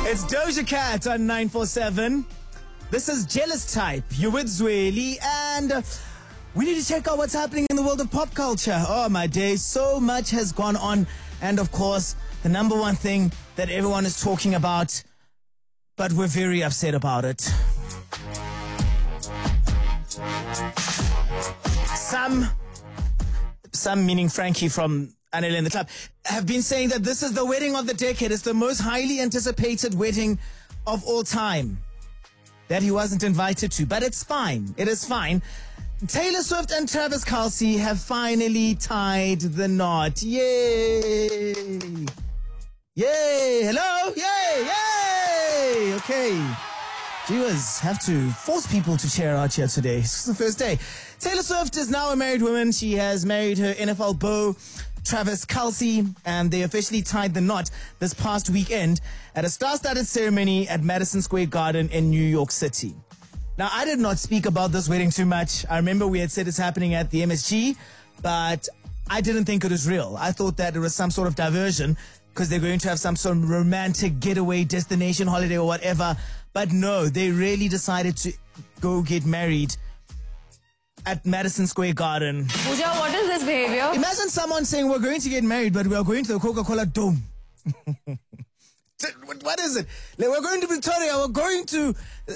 It's Doja Cat on 947. This is Jealous Type. You're with Zweli, and we need to check out what's happening in the world of pop culture. Oh, my days. So much has gone on. And, of course, the number one thing that everyone is talking about, but we're very upset about it. Some meaning Frankie from Anele in the Club, have been saying that this is the wedding of the decade. It's the most highly anticipated wedding of all time that he wasn't invited to. But it's fine. It is fine. Taylor Swift and Travis Kelce have finally tied the knot. Yay! Yay! Hello? Yay! Yay! Okay. Viewers have to force people to cheer out here today. It's the first day. Taylor Swift is now a married woman. She has married her NFL beau, Travis Kelce, and they officially tied the knot this past weekend at a star-studded ceremony at Madison Square Garden in New York City. Now, I did not speak about this wedding too much. I remember we had said it's happening at the MSG, but I didn't think it was real. I thought that it was some sort of diversion because they're going to have some sort of romantic getaway destination holiday or whatever. But no, they really decided to go get married at Madison Square Garden. Pooja, what is this behavior? Imagine someone saying, we're going to get married, but we are going to the Coca-Cola Dome. What is it? Like, we're going to Pretoria. We're going to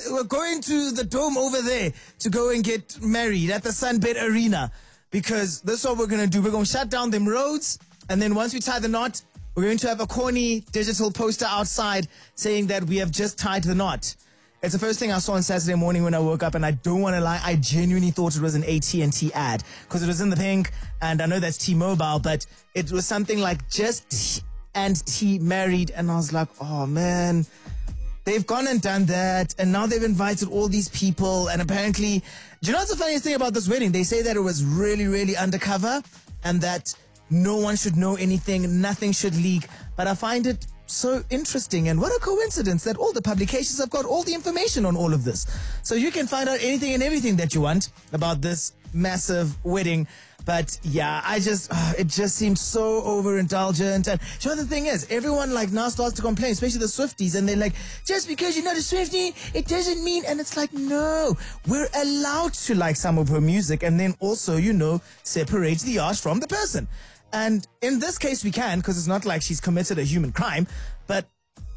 the Dome over there to go and get married at the Sunbed Arena. Because this is what we're going to do. We're going to shut down them roads. And then once we tie the knot, we're going to have a corny digital poster outside saying that we have just tied the knot. It's the first thing I saw on Saturday morning when I woke up, and I don't want to lie, I genuinely thought it was an AT&T ad because it was in the pink, and I know that's T-Mobile, but it was something like just T and T married, and I was like, oh man, they've gone and done that, and now they've invited all these people, and apparently, do you know what's the funniest thing about this wedding? They say that it was really, really undercover, and that no one should know anything, nothing should leak, but I find it so interesting, and what a coincidence that all the publications have got all the information on all of this. So you can find out anything and everything that you want about this massive wedding. But yeah, it just seems so overindulgent. And you know, the thing is, everyone like now starts to complain, especially the Swifties, and they're like, just because you're not a Swiftie, it doesn't mean, and it's like, no, we're allowed to like some of her music and then also, you know, separate the art from the person. And in this case, we can, because it's not like she's committed a human crime. But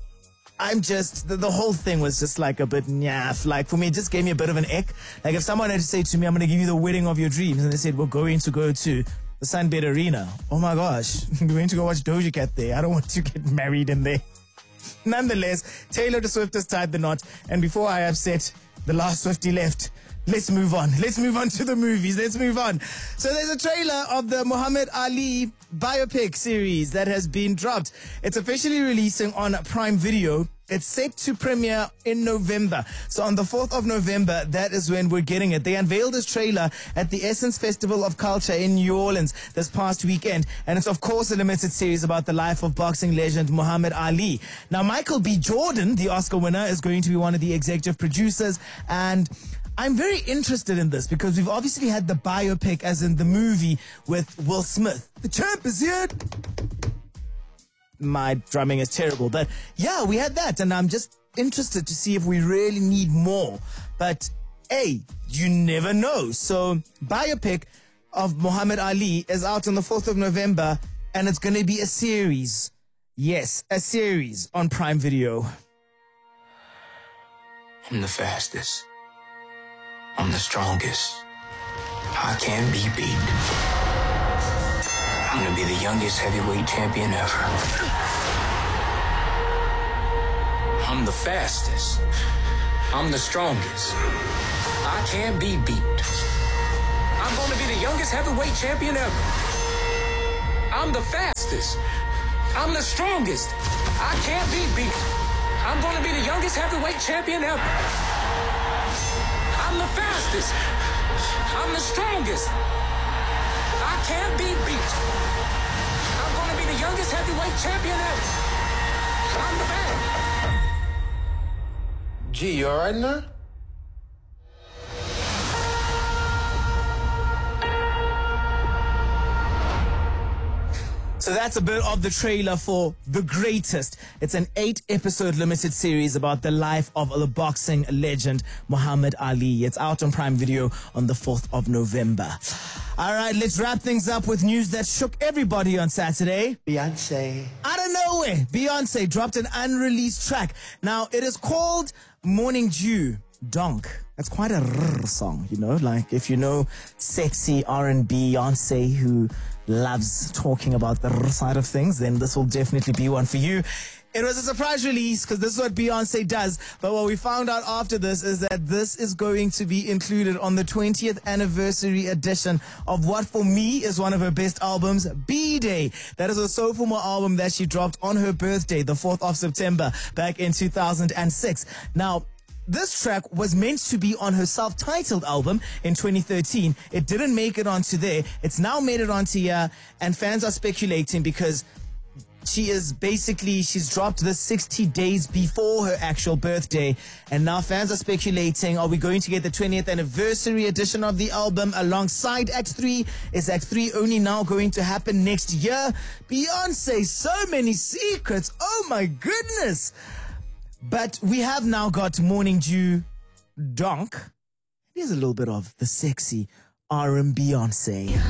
I'm just, the whole thing was just like a bit naff. Like, for me, it just gave me a bit of an ick. Like, if someone had to say to me, I'm going to give you the wedding of your dreams, and they said, we're going to go to the Sunbed Arena. Oh my gosh, we're going to go watch Doja Cat there. I don't want to get married in there. Nonetheless, Taylor Swift has tied the knot. And before I upset the last Swiftie left, let's move on. Let's move on to the movies. Let's move on. So there's a trailer of the Muhammad Ali biopic series that has been dropped. It's officially releasing on Prime Video. It's set to premiere in November. So on the 4th of November, that is when we're getting it. They unveiled this trailer at the Essence Festival of Culture in New Orleans this past weekend. And it's, of course, a limited series about the life of boxing legend Muhammad Ali. Now, Michael B. Jordan, the Oscar winner, is going to be one of the executive producers. And I'm very interested in this because we've obviously had the biopic, as in the movie with Will Smith. The champ is here. My drumming is terrible, but yeah, we had that, and I'm just interested to see if we really need more. But hey, you never know. So, biopic of Muhammad Ali is out on the 4th of November, and it's going to be a series. Yes, a series on Prime Video. I'm the fastest. I'm the strongest. I can't be beat. I'm gonna be the youngest heavyweight champion ever. I'm the fastest. I'm the strongest. I can't be beat. I'm gonna be the youngest heavyweight champion ever. I'm the fastest. I'm the strongest. I can't be beat. I'm gonna be the youngest heavyweight champion ever. I'm the fastest. I'm the strongest. I can't be beat. I'm going to be the youngest heavyweight champion ever. I'm the man. Gee, you all right now? So that's a bit of the trailer for The Greatest. It's an 8-episode limited series about the life of the boxing legend Muhammad Ali. It's out on Prime Video on the 4th of November. All right, let's wrap things up with news that shook everybody on Saturday. Beyonce. Out of nowhere, Beyonce dropped an unreleased track. Now, it is called Morning Dew. Donk. That's quite a song, you know, like if you know sexy R&B Beyonce who loves talking about the side of things, then this will definitely be one for you. It was a surprise release because this is what Beyonce does. But what we found out after this is that this is going to be included on the 20th anniversary edition of what for me is one of her best albums, B-Day. That is a sophomore album that she dropped on her birthday, the 4th of September, back in 2006. Now, this track was meant to be on her self-titled album in 2013. It didn't make it onto there. It's now made it onto here, and fans are speculating because she's dropped this 60 days before her actual birthday, and now fans are speculating, are we going to get the 20th anniversary edition of the album alongside Act 3? Is Act 3 only now going to happen next year? Beyonce, so many secrets. Oh my goodness. But we have now got Morning Dew Donk. Here's a little bit of the sexy R&B Beyonce.